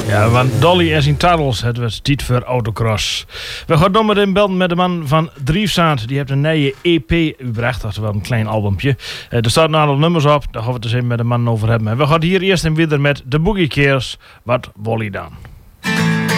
Ja, want Dolly en zijn Tarrels, het was tijd voor autocross. We gaan nog meteen belden met de man van Driefzaand. Die heeft een nieuwe EP gebracht, dat is wel een klein albumpje. Er staan een aantal nummers op, daar gaan we het eens even met de man over hebben. En we gaan hier eerst en weer met de Boogie Keers, wat Wally dan.